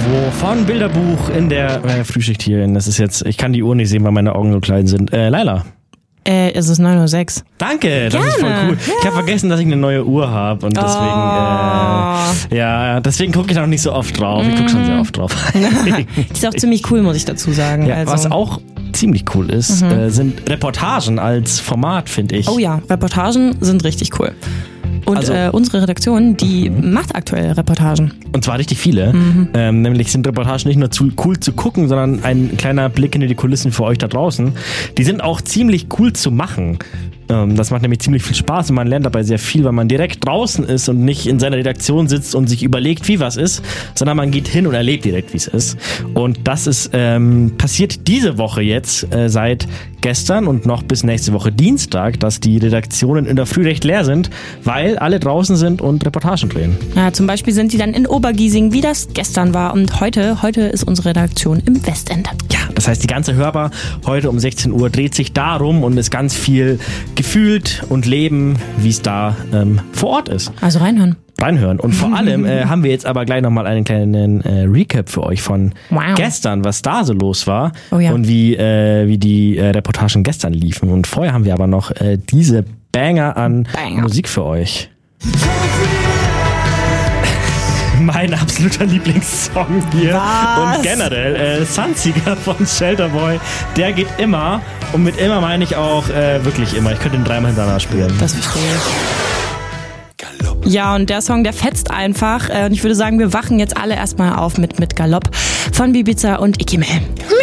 Bravo von Bilderbuch in der Frühschicht hier. Das ist jetzt, ich kann die Uhr nicht sehen, weil meine Augen so klein sind. Laila. Es ist 9:06 Uhr. Danke, das Gerne. ist voll cool. Ja. Ich habe vergessen, dass ich eine neue Uhr habe und deswegen gucke ich da noch nicht so oft drauf. Ich gucke schon sehr oft drauf. Die ist auch ziemlich cool, muss ich dazu sagen. Ja, was auch ziemlich cool ist, sind Reportagen als Format, finde ich. Oh ja, Reportagen sind richtig cool. Und unsere Redaktion, die macht aktuell Reportagen. Und zwar richtig viele. Nämlich sind Reportagen nicht nur cool zu gucken, sondern ein kleiner Blick hinter die Kulissen für euch da draußen. Die sind auch ziemlich cool zu machen. Das macht nämlich ziemlich viel Spaß und man lernt dabei sehr viel, weil man direkt draußen ist und nicht in seiner Redaktion sitzt und sich überlegt, wie was ist, sondern man geht hin und erlebt direkt, wie es ist. Und das ist passiert diese Woche jetzt seit gestern und noch bis nächste Woche Dienstag, dass die Redaktionen in der Früh recht leer sind, weil alle draußen sind und Reportagen drehen. Ja, zum Beispiel sind die dann in Obergiesing, wie das gestern war. Und heute ist unsere Redaktion im Westend. Ja, das heißt, die ganze Hörbar heute um 16 Uhr dreht sich darum und ist ganz viel gefühlt und leben, wie es da vor Ort ist. Also reinhören. Und vor allem haben wir jetzt aber gleich nochmal einen kleinen Recap für euch von gestern, was da so los war und wie die Reportagen gestern liefen. Und vorher haben wir aber noch diese Banger an Musik für euch. Mein absoluter Lieblingssong hier. Was? Und generell Sunseeker von Shelterboy, der geht immer. Und mit immer meine ich auch wirklich immer. Ich könnte ihn dreimal hintereinander spielen. Das verstehe ich. Ja, und der Song, der fetzt einfach. Und ich würde sagen, wir wachen jetzt alle erstmal auf mit Galopp von Bibiza und Ikimel.